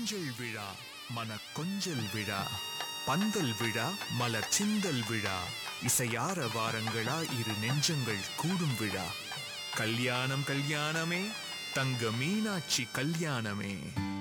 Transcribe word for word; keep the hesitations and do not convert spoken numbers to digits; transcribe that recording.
மஞ்சள் விழா மன கொஞ்சல் விழா பந்தல் விழா மலர் சிந்தல் விழா இசையார வாரங்களா இரு நெஞ்சங்கள் கூடும் விழா கல்யாணம் கல்யாணமே தங்க மீனாட்சி கல்யாணமே.